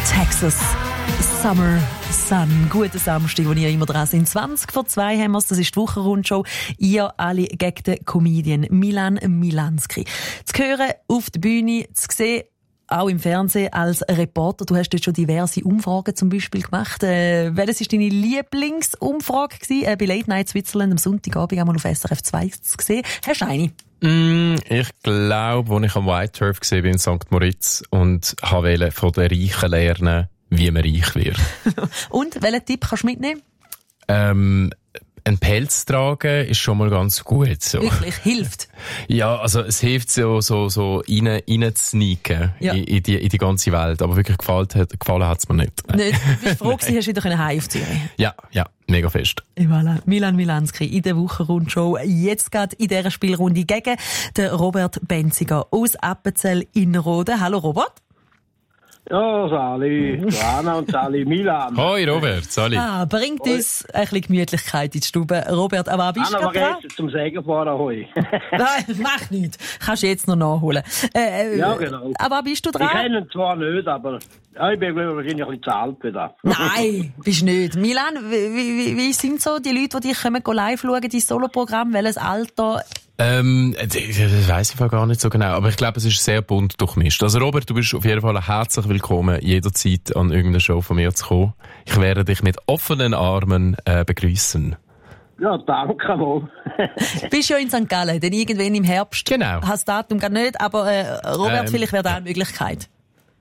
Texas Summer Sun. Guten Samstag, wo ihr immer dran sind. 2:20 haben wir es. Das ist die Wochenrundshow. Ihr alle gegen den Comedian Milan Milanski. Zu hören auf der Bühne, zu sehen, auch im Fernsehen als Reporter. Du hast dort schon diverse Umfragen zum Beispiel gemacht. Welches war deine Lieblingsumfrage gewesen? Bei Late Night Switzerland am Sonntagabend einmal auf SRF 2 gesehen. Hast du eine? Ich glaube, als ich am White Turf war in St. Moritz und wollte von den Reichen lernen, wie man reich wird. Und welchen Tipp kannst du mitnehmen? Ein Pelz tragen ist schon mal ganz gut. So. Wirklich, hilft. Ja, also es hilft so rein zu sneaken in die ganze Welt. Aber wirklich gefallen hat es mir nicht. Nicht? Du bist froh gewesen, hast du wieder heim auf Zürich? Ja, mega fest. Voilà. Milan Milanski in der Wochenrundshow. Jetzt geht in dieser Spielrunde gegen den Robert Benziger aus Appenzell Innerrhoden. Hallo Robert. Ja, Sali, Joanna und Sali Milan. Hoi Robert, Sali. Bringt uns ein bisschen Gemütlichkeit in die Stube. Robert, aber bist du vergessen zum Sägefahren hoi. Nein, mach nichts. Kannst du jetzt noch nachholen. Ja, genau. Aber bist du dran? Ich kenne ihn zwar nicht, aber ich bin wahrscheinlich ein bisschen zu alt für das. Nein, bist nicht. Milan, wie sind so die Leute, die dich live schauen, dein Soloprogramm? Welches Alter? Das weiss ich gar nicht so genau, aber ich glaube, es ist sehr bunt durchmischt. Also Robert, du bist auf jeden Fall herzlich willkommen, jederzeit an irgendeine Show von mir zu kommen. Ich werde dich mit offenen Armen begrüßen. Ja, danke mal. Du bist ja in St. Gallen, denn irgendwann im Herbst. Genau. Hast das Datum gar nicht, aber Robert, vielleicht wäre da eine Möglichkeit.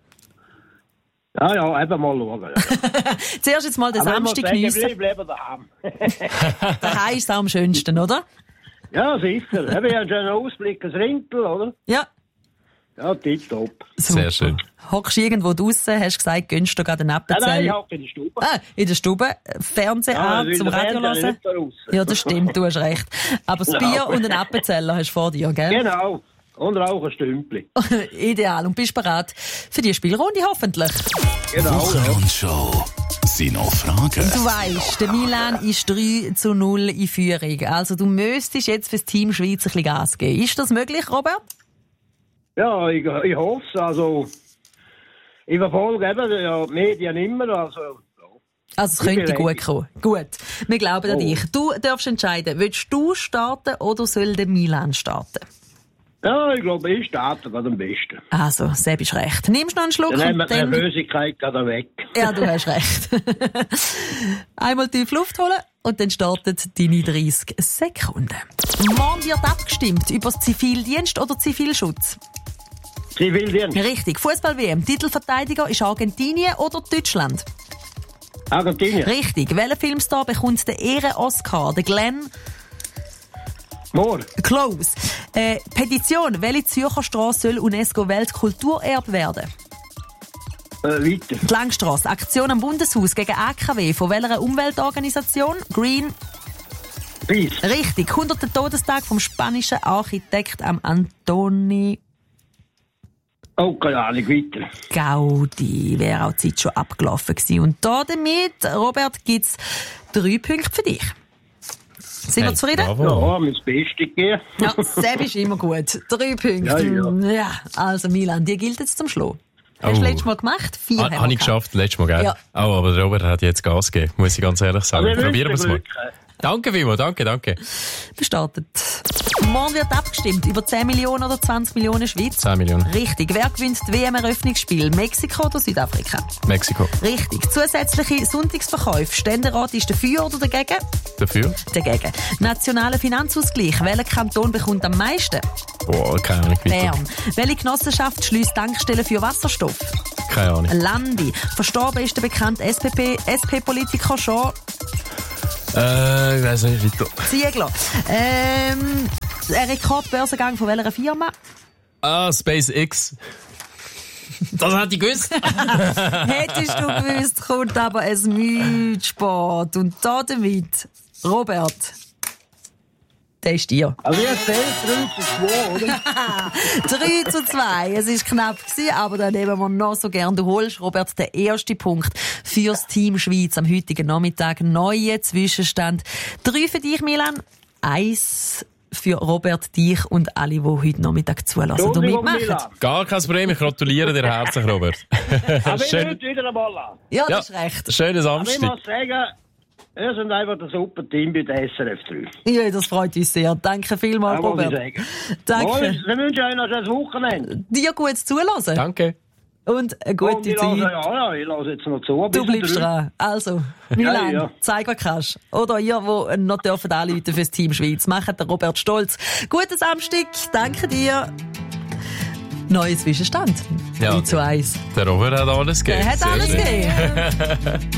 Ja, eben mal schauen. Ja. Zuerst jetzt mal den Samstag geniessen. Ich bleibe daheim. Daheim ist es auch am schönsten, oder? Ja, sicher. Habe ich einen schönen Ausblick, ein Rintel, oder? Ja. Ja, tipptopp. Sehr schön. Hockst du irgendwo draussen, hast gesagt, gönnst du gerade einen Appenzell? Nein, ich hocke in der Stube. In der Stube, Fernsehen an, zum Radio hören. Ja, das stimmt, du hast recht. Aber das Bier und einen Appenzeller hast du vor dir, gell? Genau. Und auch ein Stümpli. Ideal. Und bist bereit für die Spielrunde, hoffentlich. Genau. Wochenrundshow. Sind noch Fragen? Du weisst, der Milan ist 3:0 in Führung. Also du müsstest jetzt fürs Team Schweiz ein bisschen Gas geben. Ist das möglich, Robert? Ja, ich hoffe es. Also, ich verfolge eben die Medien immer. Also es könnte gut kommen. Gut, wir glauben an dich. Du darfst entscheiden, willst du starten oder soll der Milan starten? Ja, ich glaube, ich starte gerade am besten. Also, Sepp ist recht. Nimmst du noch einen Schluck? Dann nehmen wir die Nervösigkeit gerade weg. Ja, du hast recht. Einmal tief Luft holen und dann startet deine 30 Sekunden. Morgen wird abgestimmt über das Zivildienst oder Zivilschutz? Zivildienst. Richtig. Fußball-WM. Titelverteidiger ist Argentinien oder Deutschland? Argentinien. Richtig. Welcher Filmstar bekommt den Ehren-Oscar? Der Glenn Moore. Close. Petition. Welche Zürcher Strasse soll UNESCO-Weltkulturerbe werden? Weiter. Die Langstrasse. Aktion am Bundeshaus gegen AKW. Von welcher Umweltorganisation? Green. Peace. Richtig. 100. Todestag vom spanischen Architekt am Antoni Oh, keine Ahnung, weiter. Gaudi. Wäre auch die Zeit schon abgelaufen gewesen. Und damit, Robert, gibt's 3 Punkte für dich. Sind wir zufrieden? Bravo. Ja, mir das Beste gegeben. Ja, Sepp ist immer gut. 3 Punkte. Ja, also Milan, dir gilt jetzt zum Schluss. Hast du letztes Mal gemacht? 4 haben wir Habe ich geschafft, letztes Mal, gell? Ja. Oh, aber der Robert hat jetzt Gas gegeben, muss ich ganz ehrlich sagen. Also, Probieren wir es mal. Danke vielmals, danke. Gestartet. Morgen wird abgestimmt über 10 Millionen oder 20 Millionen Schweiz. 10 Millionen. Richtig. Wer gewinnt die WM-Eröffnungsspiel? Mexiko oder Südafrika? Mexiko. Richtig. Zusätzliche Sonntagsverkäufe. Ständerat ist dafür oder dagegen? Dafür? Dagegen. Nationaler Finanzausgleich. Welcher Kanton bekommt am meisten? Boah, keine Ahnung. Weiter. Bern. Welche Genossenschaft schließt Tankstellen für Wasserstoff? Keine Ahnung. Landi. Verstorben ist der bekannte SP-Politiker schon. Ich weiss nicht, weiter. Ziegler. Ein Rekordbörsengang von welcher Firma? SpaceX. Das hat ich gewusst. Hättest du gewusst, kommt aber ein Mütsport. Und damit, Robert, der ist dir. Also ich erzähle 3:2, oder? 3:2. Es war knapp gewesen, aber dann nehmen wir noch so gern. Du holst, Robert, den ersten Punkt fürs Team Schweiz am heutigen Nachmittag. Neuer Zwischenstand. 3 für dich, Milan. 1 für Robert, dich und alle, die heute Nachmittag zulassen und mitmachen. Gar kein Problem, ich gratuliere dir herzlich, Robert. Aber ich will wieder einmal an. Ja, das ist recht. Schönes Aber ich Samstag. muss sagen, ihr seid einfach ein super Team bei der SRF 3. Ja, das freut uns sehr. Danke vielmals, Ja, muss ich Robert. sagen. Danke. Dann wünsche ich euch noch ein schönes Wochenende. Dir gutes Zulassen. Danke. Und eine gute Und ich Zeit. lasse, ich lasse jetzt noch zu. Du bleibst dran. Also, Milan, Ja. zeig, was du kannst. Oder ihr, die noch dürfen anrufen fürs Team Schweiz. Macht den Robert stolz. Guten Samstag. Danke dir. Neuer Zwischenstand. Ja. 3:1. Der Robert hat alles gegeben. Er hat Sehr alles schön. gegeben.